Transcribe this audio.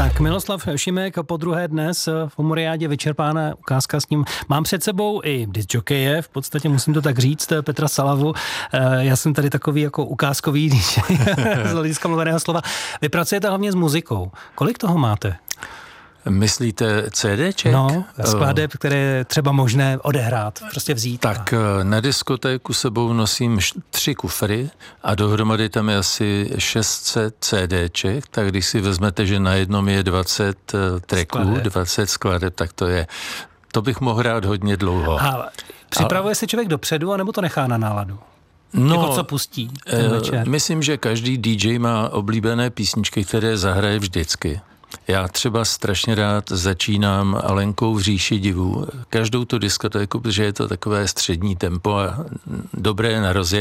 Tak Miloslav Šimek po druhé dnes v Umoriádě vyčerpána ukázka s ním. Mám před sebou i discjokeje, v podstatě musím to tak říct, Petra Salavu. Já jsem tady takový jako ukázkový z hlediska mluveného slova. Vy pracujete hlavně s muzikou. Kolik toho máte? Myslíte CDček? No, skladeb, které je třeba možné odehrát, prostě vzít. Tak na diskotéku sebou nosím 3 kufry a dohromady tam je asi 600 CDček, tak když si vezmete, že na jednom je 20 tracků, 20 skladeb, tak to bych mohl hrát hodně dlouho. A připravuje se člověk dopředu, anebo to nechá na náladu? No, jako co pustí ten večer? Myslím, že každý DJ má oblíbené písničky, které zahraje vždycky. Já třeba strašně rád začínám Alenkou v říši divů. Každou tu diskotéku, protože je to takové střední tempo a dobré na rozjetí.